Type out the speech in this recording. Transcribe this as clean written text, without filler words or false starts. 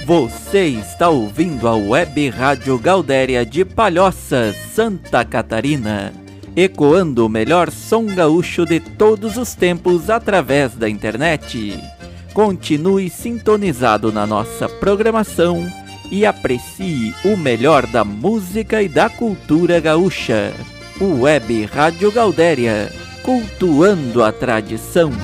Você está ouvindo a Web Rádio Gaudéria de Palhoças, Santa Catarina, ecoando o melhor som gaúcho de todos os tempos através da internet. Continue sintonizado na nossa programação e aprecie o melhor da música e da cultura gaúcha. Web Rádio Gaudéria, cultuando a tradição.